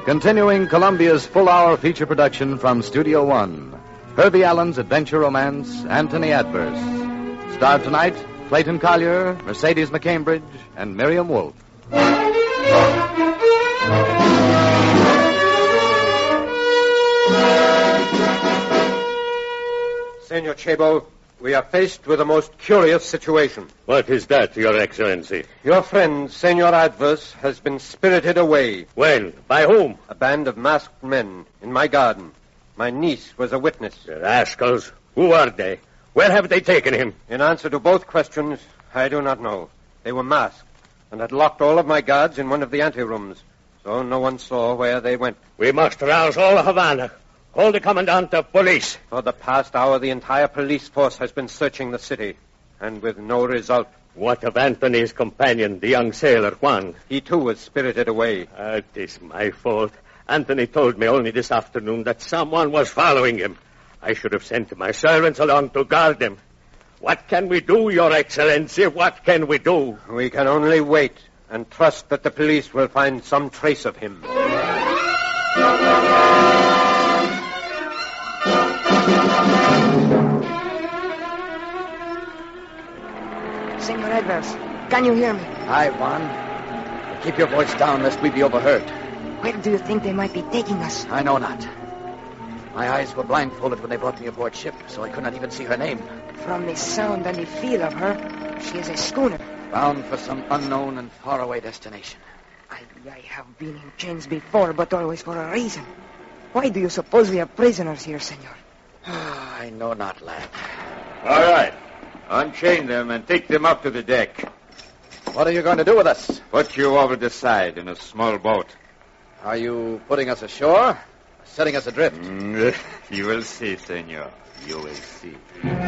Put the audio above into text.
Continuing Columbia's full-hour feature production from Studio One, Herbie Allen's adventure romance, Anthony Adverse. Starred tonight, Clayton Collier, Mercedes McCambridge, and Miriam Wolfe. Senor Chabo, we are faced with a most curious situation. What is that, Your Excellency? Your friend, Senor Adverse, has been spirited away. Well, by whom? A band of masked men in my garden. My niece was a witness. The rascals. Who are they? Where have they taken him? In answer to both questions, I do not know. They were masked and had locked all of my guards in one of the anterooms, so no one saw where they went. We must rouse all Havana. Call the commandant of police. For the past hour, the entire police force has been searching the city, and with no result. What of Anthony's companion, the young sailor, Juan? He, too, was spirited away. It is my fault. Anthony told me only this afternoon that someone was following him. I should have sent my servants along to guard him. What can we do, Your Excellency? What can we do? We can only wait and trust that the police will find some trace of him. Senor Adverse, can you hear me? Hi, Juan. Keep your voice down lest we be overheard. Where do you think they might be taking us? I know not. My eyes were blindfolded when they brought me aboard ship, so I could not even see her name. From the sound and the feel of her, she is a schooner. Bound for some unknown and faraway destination. I have been in chains before, but always for a reason. Why do you suppose we are prisoners here, senor? I know not, lad. All right. Unchain them and take them up to the deck. What are you going to do with us? Put you over the side in a small boat. Are you putting us ashore? Setting us adrift? You will see, senor. You will see.